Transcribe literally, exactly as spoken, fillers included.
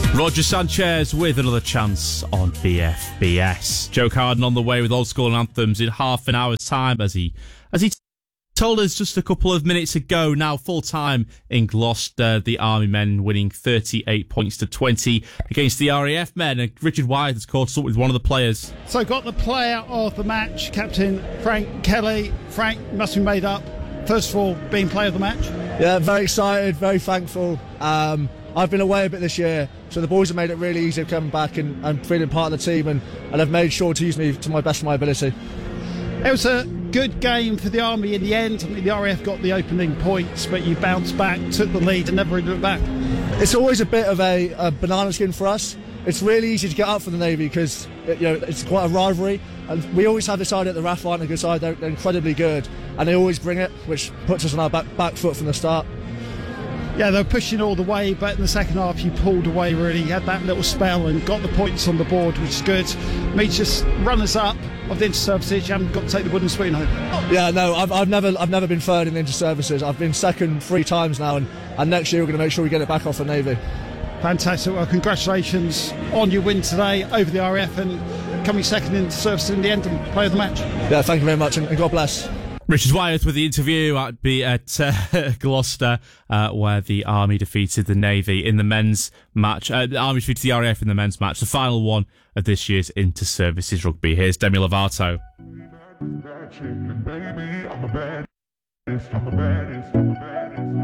Roger Sanchez with another chance on B F B S. Joe Carden on the way with old school anthems in half an hour's time, as he as he told us just a couple of minutes ago. Now full time in Gloucester, the Army men winning thirty-eight points to twenty against the R A F men. And Richard Wyatt has caught up with one of the players. So got the player of the match, Captain Frank Kelly. Frank, must be made up. First of all, being player of the match. Yeah, very excited, very thankful. Um, I've been away a bit this year, so the boys have made it really easy coming back and, and feeling part of the team, and, and have made sure to use me to my best of my ability. It was a good game for the Army in the end. I mean, the R A F got the opening points, but you bounced back, took the lead and never really looked back. It's always a bit of a, a banana skin for us. It's really easy to get up for the Navy because it, you know, it's quite a rivalry, and we always have this side at the R A F aren't a good side. They're, they're incredibly good, and they always bring it, which puts us on our back, back foot from the start. Yeah, they were pushing all the way, but in the second half you pulled away really. You had that little spell and got the points on the board, which is good. Means just runners-up of the inter-services, you haven't got to take the wooden spoon home. Yeah, no, I've, I've never I've never been third in the inter-services. I've been second three times now, and, and next year we're going to make sure we get it back off the Navy. Fantastic. Well, congratulations on your win today over the R A F and coming second in the service in the end and player of the match. Yeah, thank you very much, and, and God bless. Richard Wyatt with the interview at, at uh, Gloucester, uh, where the Army defeated the Navy in the men's match. Uh, the Army defeated the R A F in the men's match, the final one of this year's Inter-Services Rugby. Here's Demi Lovato.